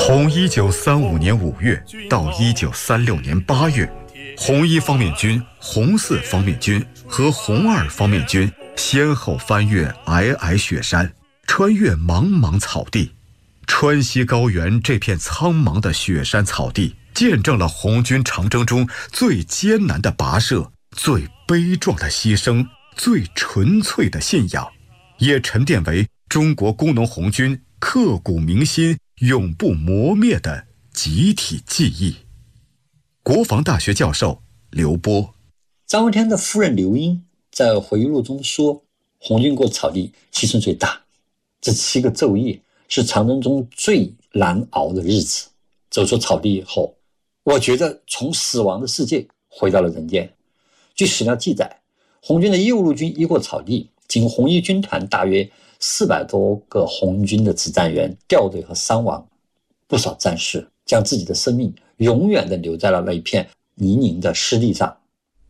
从1935年5月到1936年8月，红一方面军、红四方面军和红二方面军先后翻越皑皑雪山，穿越茫茫草地。川西高原这片苍茫的雪山草地，见证了红军长征中最艰难的跋涉、最悲壮的牺牲、最纯粹的信仰，也沉淀为中国工农红军刻骨铭心、永不磨灭的集体记忆。国防大学教授刘波。 张闻天的夫人刘英在回忆录中说，红军过草地牺牲最大，这7个昼夜是长征中最难熬的日子。走出草地以后，我觉得从死亡的世界回到了人间。据史料记载，红军的义务陆军一过草地，仅红一军团大约400多个红军的指战员掉队和伤亡，不少战士将自己的生命永远地留在了那一片泥泞的湿地上。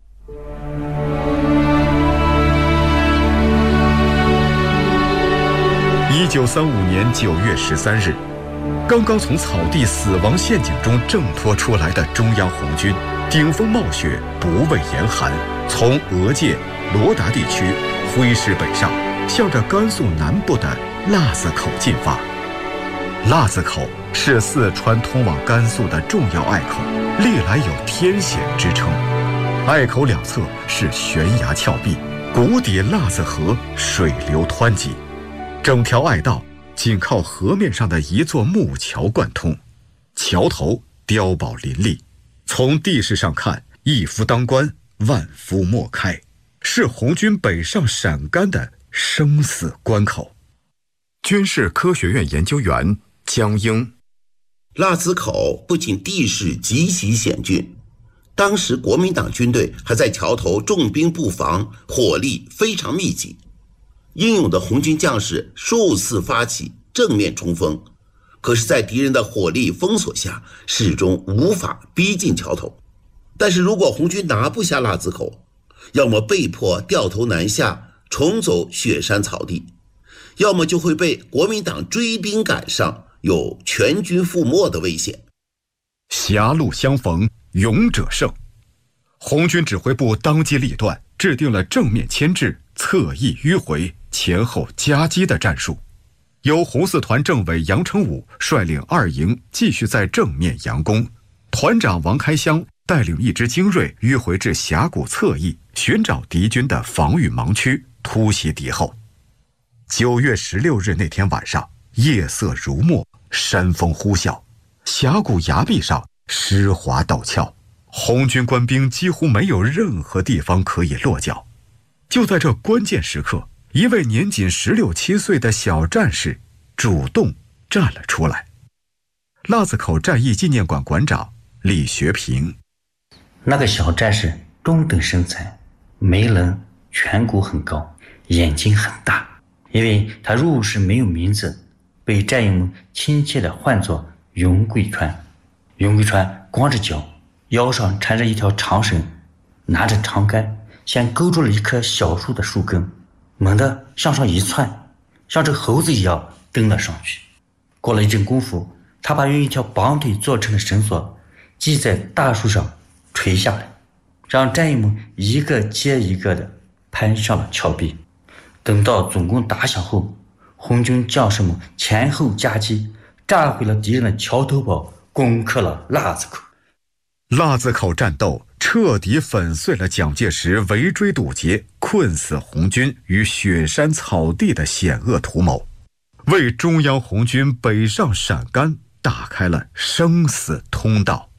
1935年9月13日，刚刚从草地死亡陷阱中挣脱出来的中央红军，顶风冒雪，不畏严寒，从俄界、罗达地区挥师北上，向着甘肃南部的腊子口进发。腊子口是四川通往甘肃的重要隘口，历来有天险之称。隘口两侧是悬崖峭壁，谷底腊子河水流湍急，整条隘道仅靠河面上的一座木桥贯通，桥头碉堡林立，从地势上看，一夫当关，万夫莫开，是红军北上陕甘的生死关口。军事科学院研究员江英。 腊子口不仅地势极其险峻，当时国民党军队还在桥头重兵布防，火力非常密集。英勇的红军将士数次发起正面冲锋，可是在敌人的火力封锁下，始终无法逼近桥头。但是如果红军拿不下腊子口，要么被迫掉头南下，重走雪山草地，要么就会被国民党追兵赶上，有全军覆没的危险。 狭路相逢勇者胜，红军指挥部当机立断，制定了正面牵制、侧翼迂回、前后夹击的战术。由红四团政委杨成武率领2营继续在正面佯攻，团长王开湘带领一支精锐迂回至峡谷侧翼，寻找敌军的防御盲区，突袭敌后。9月16日那天晚上，夜色如墨，山风呼啸，峡谷崖壁上湿滑陡峭，红军官兵几乎没有任何地方可以落脚。就在这关键时刻，一位年仅16、17岁的小战士主动站了出来。腊子口战役纪念馆馆长李学平。 那个小战士中等身材，眉棱，颧骨很高，眼睛很大。因为他入伍时没有名字，被战友们亲切地唤作云贵川。云贵川光着脚，腰上缠着一条长绳，拿着长杆，先勾住了一棵小树的树根，猛地向上一窜，像只猴子一样蹬了上去。过了一阵功夫，他把用一条绑腿做成的绳索系在大树上垂下来，让战友们一个接一个地攀上了峭壁。等到总攻打响后，红军将士们前后夹击，炸毁了敌人的桥头堡，攻克了腊子口。 腊子口战斗彻底粉碎了蒋介石围追堵截、困死红军于雪山草地的险恶图谋，为中央红军北上陕甘打开了生死通道。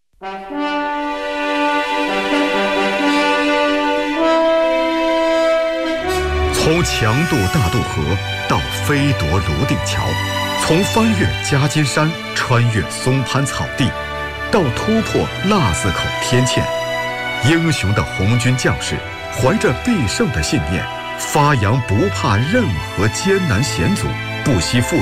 从强渡大渡河到飞夺泸定桥，从翻越夹金山、穿越松潘草地，到突破腊子口天堑，英雄的红军将士怀着必胜的信念，发扬不怕任何艰难险阻、不惜付